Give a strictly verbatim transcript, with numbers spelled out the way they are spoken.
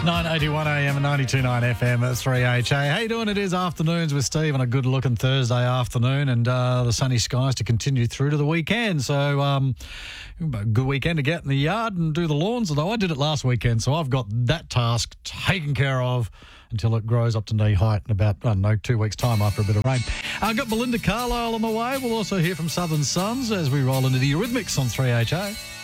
nine eighty-one A M and ninety-two point nine F M at three H A. How you doing? It is Afternoons with Steve on a good-looking Thursday afternoon, and uh, the sunny skies to continue through to the weekend. So, um, a good weekend to get in the yard and do the lawns, although I did it last weekend, so I've got that task taken care of until it grows up to knee height in about, I don't know, two weeks' time after a bit of rain. I've got Belinda Carlisle on the way. We'll also hear from Southern Suns as we roll into the Eurythmics on three H A.